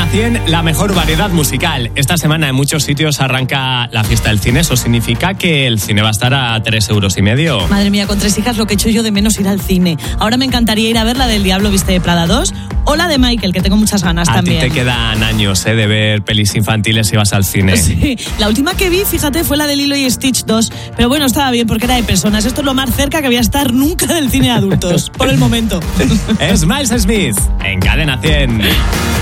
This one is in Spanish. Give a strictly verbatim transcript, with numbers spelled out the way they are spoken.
cien, la mejor variedad musical. Esta semana en muchos sitios arranca la fiesta del cine. Eso significa que el cine va a estar a tres euros y medio. Madre mía, con tres hijas lo que echo yo de menos ir al cine. Ahora me encantaría ir a ver la del Diablo Viste de Prada dos o la de Michael, que tengo muchas ganas a también. A ti te quedan años ¿eh? de ver pelis infantiles si vas al cine. Sí, la última que vi, fíjate, fue la de Lilo y Stitch dos. Pero bueno, estaba bien porque era de personas. Esto es lo más cerca que voy a estar nunca del cine de adultos, por el momento. Es Miles Smith en Cadena cien.